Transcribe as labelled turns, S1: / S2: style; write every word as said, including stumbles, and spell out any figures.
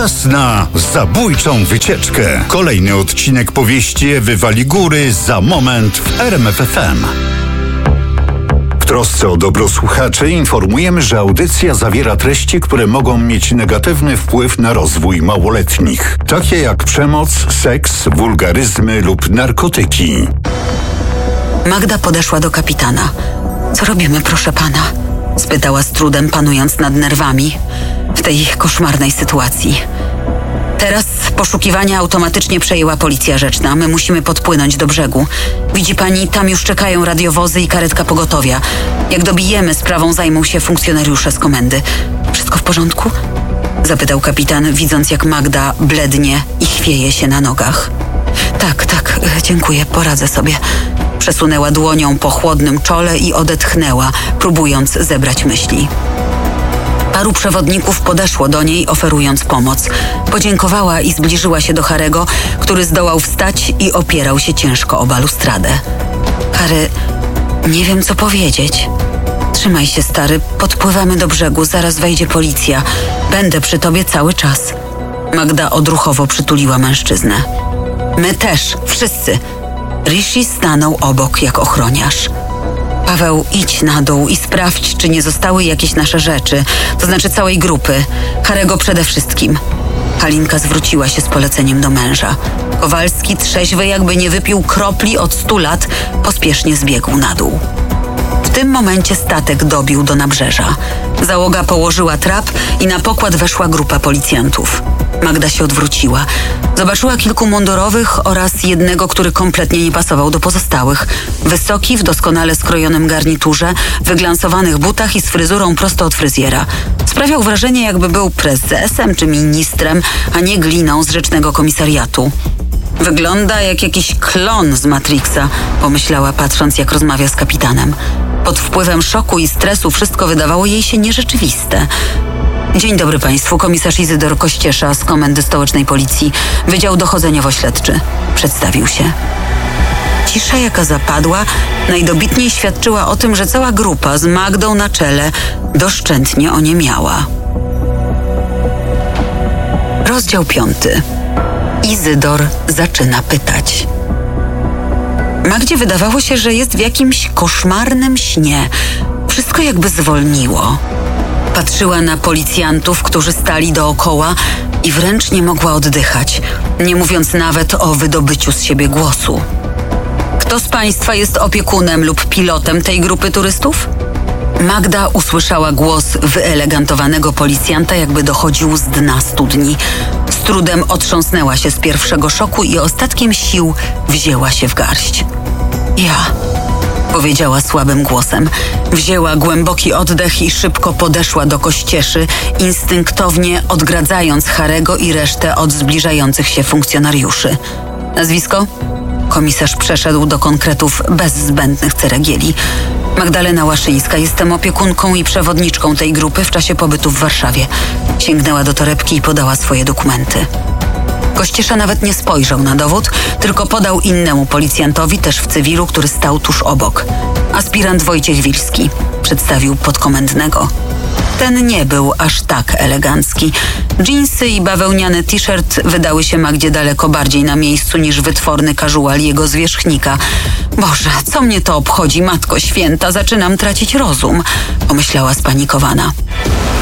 S1: Czas na zabójczą wycieczkę. Kolejny odcinek powieści Ewy Waligóry za moment w R M F F M. W trosce o dobro słuchaczy informujemy, że audycja zawiera treści, które mogą mieć negatywny wpływ na rozwój małoletnich, takie jak przemoc, seks, wulgaryzmy lub narkotyki.
S2: Magda podeszła do kapitana. Co robimy, proszę pana? Spytała z trudem, panując nad nerwami w tej koszmarnej sytuacji. Teraz poszukiwania automatycznie przejęła policja rzeczna. My musimy podpłynąć do brzegu. Widzi pani, tam już czekają radiowozy i karetka pogotowia. Jak dobijemy, sprawą zajmą się funkcjonariusze z komendy. Wszystko w porządku? Zapytał kapitan, widząc jak Magda blednie i chwieje się na nogach. Tak, tak, dziękuję, poradzę sobie. Przesunęła dłonią po chłodnym czole i odetchnęła, próbując zebrać myśli. Paru przewodników podeszło do niej, oferując pomoc. Podziękowała i zbliżyła się do Harego, który zdołał wstać i opierał się ciężko o balustradę. Harry, nie wiem co powiedzieć. Trzymaj się, stary, podpływamy do brzegu, zaraz wejdzie policja. Będę przy tobie cały czas. Magda odruchowo przytuliła mężczyznę. My też, wszyscy. Rishi stanął obok jak ochroniarz. Paweł, idź na dół i sprawdź, czy nie zostały jakieś nasze rzeczy, to znaczy całej grupy. Harego przede wszystkim. Halinka zwróciła się z poleceniem do męża. Kowalski, trzeźwy jakby nie wypił kropli od stu lat, pospiesznie zbiegł na dół. W tym momencie statek dobił do nabrzeża. Załoga położyła trap i na pokład weszła grupa policjantów. Magda się odwróciła. Zobaczyła kilku mundurowych oraz jednego, który kompletnie nie pasował do pozostałych. Wysoki, w doskonale skrojonym garniturze, wyglansowanych butach i z fryzurą prosto od fryzjera. Sprawiał wrażenie, jakby był prezesem czy ministrem, a nie gliną z rzecznego komisariatu. Wygląda jak jakiś klon z Matrixa, pomyślała, patrząc jak rozmawia z kapitanem. Pod wpływem szoku i stresu wszystko wydawało jej się nierzeczywiste. Dzień dobry państwu, komisarz Izydor Kościesza z Komendy Stołecznej Policji, Wydział Dochodzeniowo-Śledczy. Przedstawił się. Cisza, jaka zapadła, najdobitniej świadczyła o tym, że cała grupa z Magdą na czele doszczętnie oniemiała. Rozdział piąty. Izydor zaczyna pytać. Magdzie wydawało się, że jest w jakimś koszmarnym śnie. Wszystko jakby zwolniło. Patrzyła na policjantów, którzy stali dookoła i wręcz nie mogła oddychać, nie mówiąc nawet o wydobyciu z siebie głosu. Kto z państwa jest opiekunem lub pilotem tej grupy turystów? Magda usłyszała głos wyelegantowanego policjanta, jakby dochodził z dna studni. Z trudem otrząsnęła się z pierwszego szoku i ostatkiem sił wzięła się w garść. Ja... powiedziała słabym głosem. Wzięła głęboki oddech i szybko podeszła do Kościeszy, instynktownie odgradzając Harego i resztę od zbliżających się funkcjonariuszy. Nazwisko? Komisarz przeszedł do konkretów bez zbędnych ceregieli. Magdalena Łaszyńska, jestem opiekunką i przewodniczką tej grupy w czasie pobytu w Warszawie. Sięgnęła do torebki i podała swoje dokumenty. Kościesza nawet nie spojrzał na dowód, tylko podał innemu policjantowi, też w cywilu, który stał tuż obok. Aspirant Wojciech Wilski, przedstawił podkomendnego. Ten nie był aż tak elegancki. Dżinsy i bawełniany t-shirt wydały się Magdzie daleko bardziej na miejscu niż wytworny casual jego zwierzchnika. Boże, co mnie to obchodzi, Matko Święta, zaczynam tracić rozum, pomyślała spanikowana.